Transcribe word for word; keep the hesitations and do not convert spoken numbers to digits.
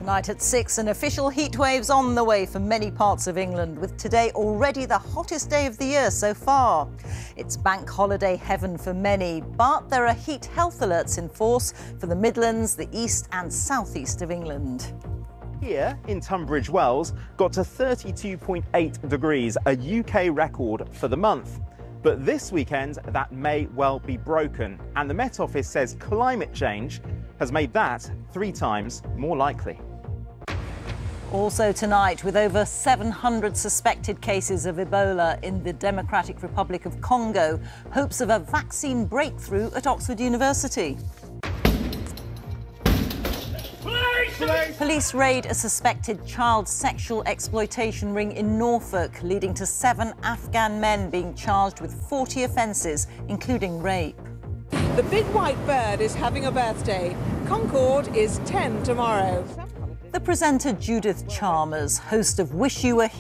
Tonight at six, an official heatwave's on the way for many parts of England, with today already the hottest day of the year so far. It's bank holiday heaven for many, but there are heat health alerts in force for the Midlands, the east and southeast of England. Here in Tunbridge Wells got to thirty-two point eight degrees, a U K record for the month. But this weekend that may well be broken, and the Met Office says climate change has made that three times more likely. Also tonight, with over seven hundred suspected cases of Ebola in the Democratic Republic of Congo, hopes of a vaccine breakthrough at Oxford University. Police! Police raid a suspected child sexual exploitation ring in Norfolk, leading to seven Afghan men being charged with forty offences, including rape. The big white bird is having a birthday. Concorde is ten tomorrow. The presenter Judith Chalmers, host of Wish You Were Here.